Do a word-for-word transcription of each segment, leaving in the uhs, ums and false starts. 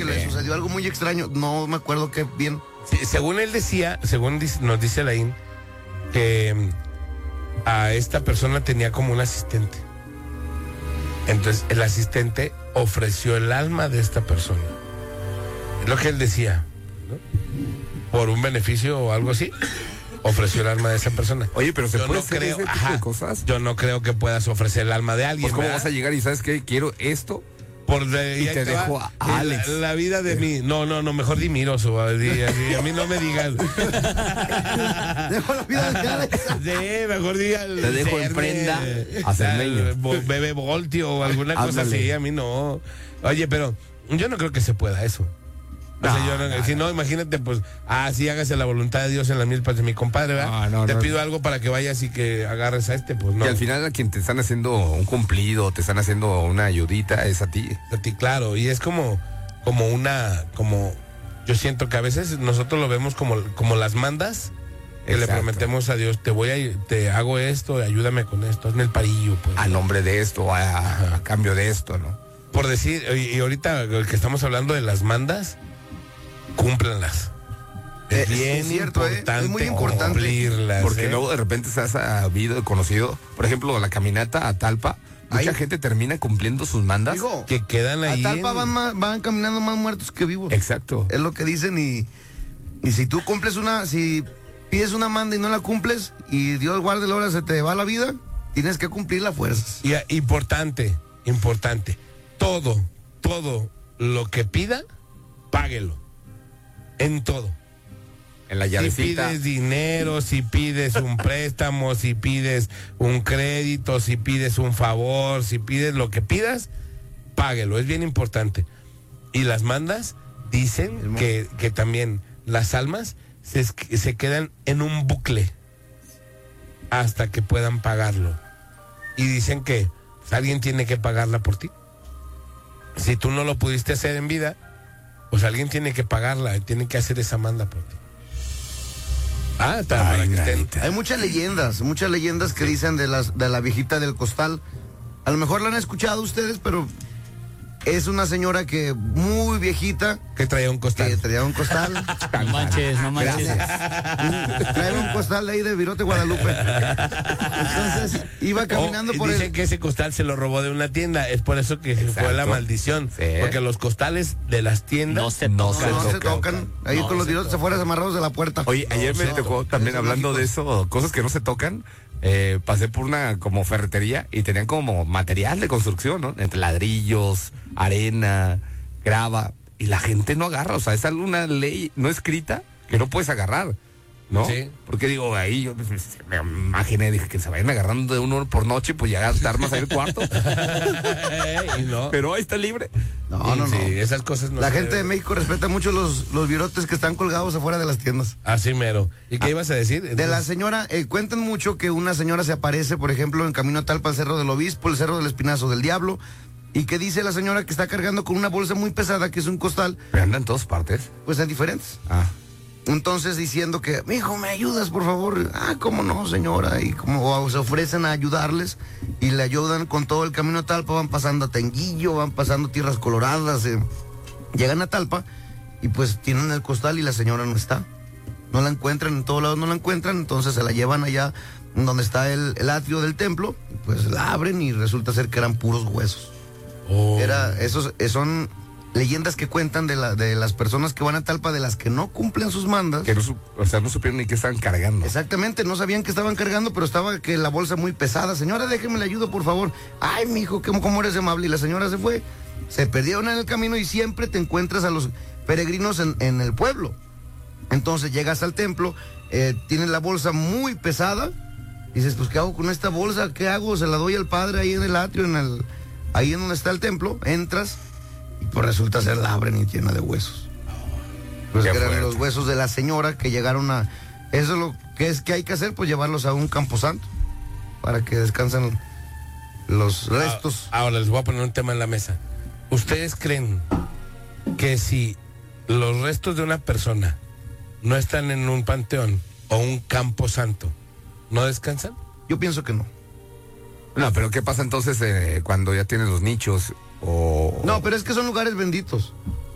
que le sucedió algo muy extraño, no me acuerdo qué bien. Sí, según él decía, según dice, nos dice Laín, que mm, a esta persona tenía como un asistente. Entonces el asistente ofreció el alma de esta persona. Es lo que él decía, ¿no? Por un beneficio o algo así, ofreció el alma de esa persona. Oye, pero se Yo puede no hacer creo, ese tipo ajá, de cosas. Yo no creo que puedas ofrecer el alma de alguien. Pues cómo ¿verdad? vas a llegar y sabes qué, quiero esto. Por de, Y ahí te dejo va, a Alex. La, la vida de mí. No, no, no, mejor di Miroso. A, di- a, di- a mí no me digas. Dejo la vida de Alex. Sí, mejor diga. Te dejo en prenda a Cermeño. Bebe Voltio o alguna cosa Ándale. así. A mí no. Oye, pero yo no creo que se pueda eso. O sea, No, yo no- no, si no, imagínate, pues, ah, sí, hágase la voluntad de Dios en las milpas de mi compadre, ¿verdad? No, no, Te no. pido algo para que vayas y que agarres a este, pues no. Y al final a quien te están haciendo un cumplido, te están haciendo una ayudita, es a ti. A ti, claro, y es como, como una, como, yo siento que a veces nosotros lo vemos como, como las mandas que le Exacto. prometemos a Dios, te voy a, te hago esto, ayúdame con esto, hazme el parillo, pues. A nombre de esto, a, a cambio de esto, ¿no? Por decir, y, y ahorita que estamos hablando de las mandas, cúmplanlas. Es Eh, bien es cierto, eh, importante, es muy importante. cumplirlas. Porque ¿eh? luego de repente se ha sabido, conocido, por ejemplo, la caminata a Talpa, mucha Ay. gente termina cumpliendo sus mandas. Digo, que quedan a ahí. Talpa en- van, más- van caminando más muertos que vivos. Exacto. Es lo que dicen y, y si tú cumples una, si pides una manda y no la cumples y Dios guarde la hora se te va la vida, tienes que cumplir las fuerzas. Y a- importante, importante, todo, todo lo que pida, páguelo. En todo. En la Si llavecita. pides dinero, si pides un préstamo, si pides un crédito, si pides un favor, si pides lo que pidas, páguelo, es bien importante. Y las mandas dicen que, que también las almas se, es- se quedan en un bucle hasta que puedan pagarlo. Y dicen que pues, alguien tiene que pagarla por ti. Si tú no lo pudiste hacer en vida, pues alguien tiene que pagarla, tiene que hacer esa manda por ti. Ah, está, Ay, para que estén- nanita. Hay muchas leyendas, muchas leyendas que dicen de las de la viejita del costal. A lo mejor la han escuchado ustedes, pero es una señora que muy viejita que traía un que costal. traía un costal. No manches, no manches. Trae un costal ahí de Virote, Guadalupe. Entonces iba caminando Oh, y por dicen el... que ese costal se lo robó de una tienda, es por eso que fue Exacto. la maldición, Sí. porque los costales de las tiendas No se No tocan. No, no se tocan. tocan. Ahí No con los se virotes afuera amarrados de la puerta. Oye, ayer me No, tocó no, también esos hablando de mágicos. eso, cosas que no se tocan. Eh, pasé por una como ferretería y tenían como material de construcción, ¿no? Entre ladrillos, arena, grava, y la gente no agarra, o sea, es alguna ley no escrita que no puedes agarrar, ¿no? Sí. Porque digo, ahí yo me imaginé, dije que se vayan agarrando de uno por noche, pues ya te armas ahí el cuarto, Y no. pero ahí está libre. No, no, Sí, no. esas cosas no La se gente de deben. México respeta mucho los, los virotes que están colgados afuera de las tiendas. Así mero. ¿Y qué ibas a decir? De la señora, eh, cuentan mucho que una señora se aparece, por ejemplo, en camino a Talpa, al Cerro del Obispo, el Cerro del Espinazo del Diablo, y que dice la señora que está cargando con una bolsa muy pesada, que es un costal, Pero anda en todas partes. pues en diferentes. Ah. Entonces diciendo que, mijo, ¿me ayudas, por favor? Ah, cómo no, señora. Y como se ofrecen a ayudarles y le ayudan con todo el camino a Talpa, van pasando a Tenguillo, van pasando Tierras Coloradas, eh, llegan a Talpa y pues tienen el costal y la señora no está. No la encuentran, en todos lados no la encuentran, entonces se la llevan allá donde está el, el atrio del templo, y pues la abren y resulta ser que eran puros huesos. Oh. Era, esos eh, son leyendas que cuentan de, la, de las personas que van a Talpa, de las que no cumplen sus mandas. Que no, su- o sea, no supieron ni qué estaban cargando. Exactamente, no sabían que estaban cargando, pero estaba que la bolsa muy pesada. Señora, déjeme le ayudo, por favor. Ay, mijo, ¿cómo, cómo eres amable? Y la señora se fue. Se perdieron en el camino y siempre te encuentras a los peregrinos en, en el pueblo. Entonces llegas al templo, eh, tienes la bolsa muy pesada. Dices, pues, ¿qué hago con esta bolsa? ¿Qué hago? Se la doy al padre ahí en el atrio, en el, ahí en donde está el templo. Entras y pues resulta ser la abren y llena de huesos. Pues Qué que eran fuerte. los huesos de la señora que llegaron a... Eso es lo que es que hay que hacer, pues llevarlos a un camposanto para que descansen los restos. Ah, Ahora les voy a poner un tema en la mesa. ¿Ustedes creen que si los restos de una persona no están en un panteón o un camposanto, no descansan? Yo pienso que no. No, pero ¿qué pasa entonces eh, cuando ya tienes los nichos o... No, pero es que son lugares benditos.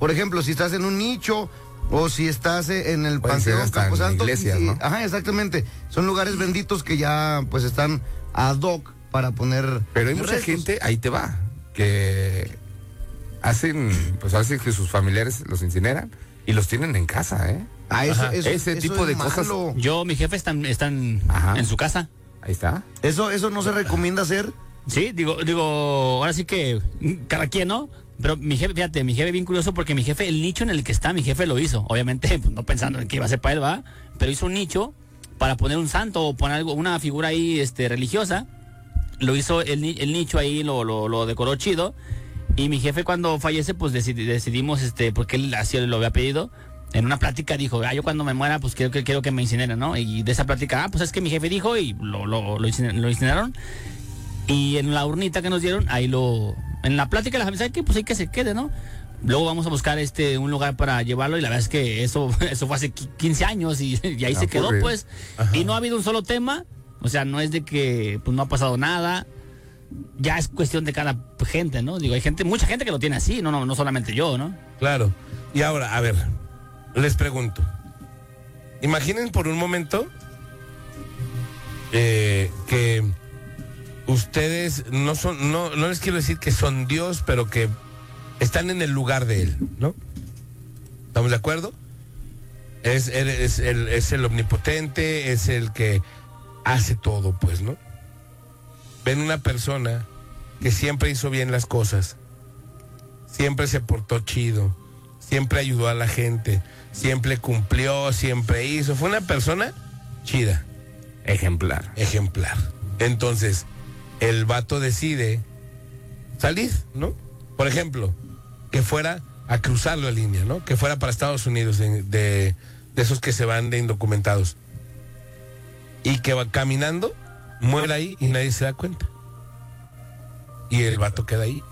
Por ejemplo, si estás en un nicho o si estás en el Pueden ser Panteón hasta en Camposanto. iglesias, y- ¿no? Ajá, exactamente. Son lugares benditos que ya pues están ad hoc para poner. Pero hay mucha restos. gente, ahí te va, que hacen, pues hacen que sus familiares los incineran y los tienen en casa, ¿eh? Ah, eso, Ajá. eso- Ese eso tipo es de cosas- malo. Yo, mi jefe están, están Ajá. en su casa. Ahí está. Eso, eso no se recomienda hacer. Sí, digo, digo, ahora sí que cada quien, ¿no? Pero mi jefe, fíjate, mi jefe bien curioso porque mi jefe, el nicho en el que está, mi jefe lo hizo. Obviamente, pues, no pensando en que iba a ser para él, ¿va? Pero hizo un nicho para poner un santo o poner algo, una figura ahí este, religiosa. Lo hizo el, ni- el nicho ahí, lo, lo, lo decoró chido. Y mi jefe cuando fallece, pues decidi- decidimos, este, porque él así lo había pedido. En una plática dijo, ah, yo cuando me muera, pues quiero que quiero que me incineren, ¿no? Y de esa plática, ah, pues es que mi jefe dijo y lo, lo, lo, inciner- lo incineraron. Y en la urnita que nos dieron, ahí lo... En la plática la familia, ¿sabe qué? Pues hay que se quede, ¿no? Luego vamos a buscar este un lugar para llevarlo y la verdad es que eso, eso fue hace qui- quince años y, y ahí Ah, se quedó, ocurre. pues. Ajá. Y no ha habido un solo tema, o sea, no es de que pues no ha pasado nada. Ya es cuestión de cada gente, ¿no? Digo, hay gente, mucha gente que lo tiene así, no, no, no solamente yo, ¿no? Claro. Y ahora, a ver, les pregunto. Imaginen por un momento eh, que ustedes no son, no, no les quiero decir que son Dios, pero que están en el lugar de Él, ¿no? ¿Estamos de acuerdo? Es, él es, el, es el omnipotente, es el que hace todo, pues, ¿no? Ven una persona que siempre hizo bien las cosas, siempre se portó chido, siempre ayudó a la gente, siempre cumplió, siempre hizo. Fue una persona chida, Ejemplar. ejemplar. Entonces, el vato decide salir, ¿no? Por ejemplo, que fuera a cruzar la línea, ¿no? Que fuera para Estados Unidos, de, de, de esos que se van de indocumentados. Y que va caminando, muere ahí y nadie se da cuenta. Y el vato queda ahí.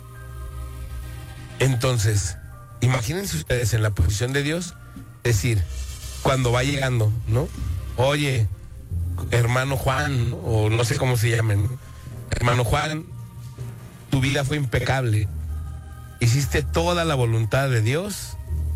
Entonces, imagínense ustedes en la posición de Dios, decir, cuando va llegando, ¿no? Oye, hermano Juan, ¿no? O no sé cómo se llamen, ¿no? Hermano Juan, tu vida fue impecable. Hiciste toda la voluntad de Dios,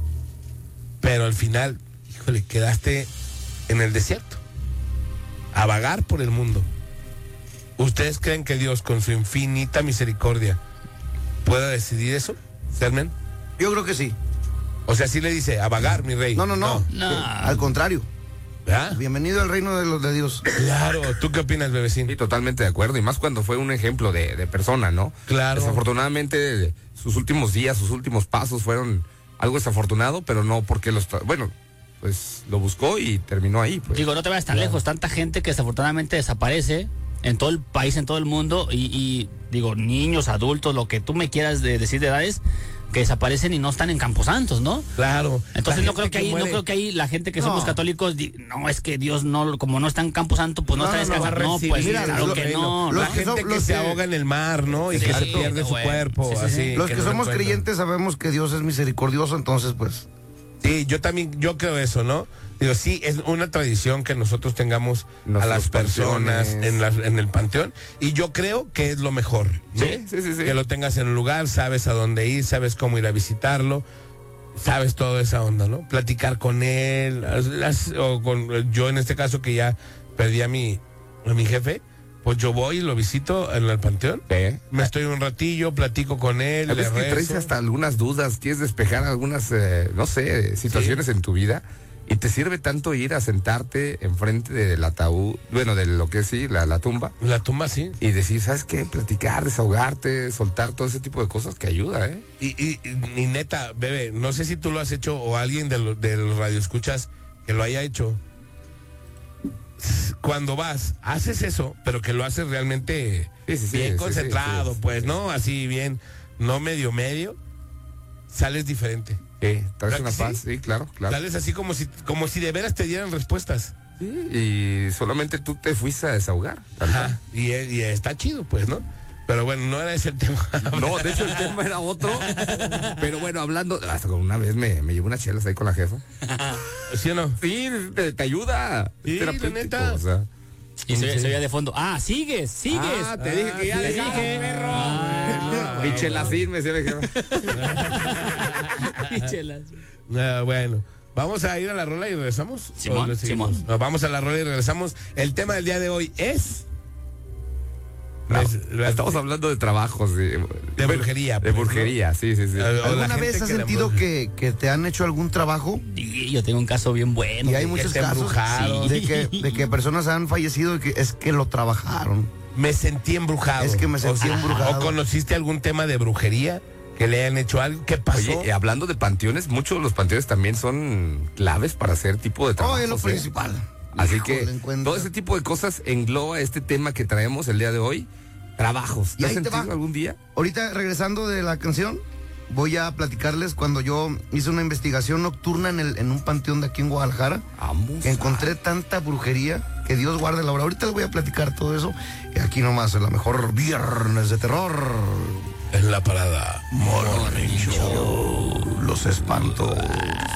pero al final, híjole, quedaste en el desierto, a vagar por el mundo. ¿Ustedes creen que Dios, con su infinita misericordia, pueda decidir eso, Sermen? Yo creo que sí. O sea, sí le dice, a vagar, mi rey. No, no, no. No. Eh, Al contrario. ¿Verdad? Bienvenido al reino de los de Dios. Claro, ¿tú qué opinas, bebecín? Sí, totalmente de acuerdo. Y más cuando fue un ejemplo de, de persona, ¿no? Claro. Desafortunadamente, sus últimos días, sus últimos pasos fueron algo desafortunado, pero no porque los... tra- Bueno, pues lo buscó y terminó ahí, pues. Digo, no te vayas tan lejos, tanta gente que desafortunadamente desaparece en todo el país, en todo el mundo, y, y, digo, niños, adultos, lo que tú me quieras de decir de edades, que desaparecen y no están en Camposantos, ¿no? Claro. Entonces La no creo gente que ahí, no muere, creo que ahí la gente que No. somos católicos, di- no, es que Dios no, como no está en Camposanto, pues no, No, está no, no, descansando. va a No, recibir pues mira, claro lo- que reino. no. los La que gente son- que los se que- ahoga en el mar, ¿no? Y Sí, que se sí, pierde su güey. cuerpo, Sí, sí, así. sí. Los que no somos encuentran. creyentes sabemos que Dios es misericordioso, entonces pues... Sí, yo también, yo creo eso, ¿no? Digo, sí, es una tradición que nosotros tengamos a Nuestros las personas panteones. en, la- en el panteón, y yo creo que es lo mejor, ¿no? Sí, sí, sí, sí. Que lo tengas en un lugar, sabes a dónde ir, sabes cómo ir a visitarlo, sabes toda esa onda, ¿no? Platicar con él, las- las- o con, yo en este caso que ya perdí a mi, a mi jefe, pues yo voy y lo visito en el panteón. Sí. Me estoy un ratillo, platico con él, A le veces que traes rezo. hasta algunas dudas, quieres despejar algunas, eh, no sé, situaciones en tu vida y te sirve tanto ir a sentarte enfrente del ataúd, bueno, de lo que es sí, la, la tumba, La tumba, sí. y decir, ¿sabes qué? Platicar, desahogarte, soltar todo ese tipo de cosas que ayuda, ¿eh? Y, y, y- y neta, bebé, no sé si tú lo has hecho o alguien de los de los radioescuchas que lo haya hecho. Cuando vas, haces eso, pero que lo haces realmente Sí, sí, sí, bien sí, concentrado, sí, sí, pues, sí. ¿no? Así bien, no medio medio, sales diferente. Sí, traes ¿Verdad una que paz, sí? sí, claro, claro. Sales así como si, como si de veras te dieran respuestas. Sí, y solamente tú te fuiste a desahogar. tal Ajá. Y, y está chido, pues, ¿no? Pero bueno, no era ese el tema. cual. No, de hecho el tema era otro. Pero bueno, hablando, hasta con una vez me, me llevé unas chelas ahí con la jefa. ¿Sí o no? Sí, te, te ayuda. Sí, es terapéutico, la neta. o sea. Y se, Sí. se oía de fondo, ah, sigues, sigues. Ah, te dije que ya te dejaba, dije. perro. Ah, Mi chelasín, me decía mi jefa. Chelas. Ah, bueno, vamos a ir a la rola y regresamos. Simón, ¿O le seguimos? Simón. Nos vamos a la rola y regresamos. El tema del día de hoy es... No, Res- res- estamos hablando de trabajos. De, De brujería, De pues, brujería, sí, sí, sí. Eh, o la ¿Alguna gente vez has que la sentido embruja. que, que te han hecho algún trabajo? Y yo tengo un caso bien bueno. Y hay que- muchos te casos embrujaron. de que, de que personas han fallecido y que es que lo trabajaron. Me sentí embrujado. Es que me sentí o sea, embrujado. ¿O conociste algún tema de brujería? Que le hayan hecho algo. ¿Qué pasó? Oye, eh, hablando de panteones, muchos de los panteones también son claves para hacer tipo de trabajo. Oh, es lo principal. Así Híjole, que encuentra. todo ese tipo de cosas engloba este tema que traemos el día de hoy. Trabajos. Y ¿Te has ahí te sentido va. algún día? Ahorita, regresando de la canción, voy a platicarles cuando yo hice una investigación nocturna en, el, en un panteón de aquí en Guadalajara. Vamos. Que encontré tanta brujería que Dios guarde la hora. Ahorita les voy a platicar todo eso. Y aquí nomás, en la mejor viernes de terror. En la parada. Morning Show. Los espantos.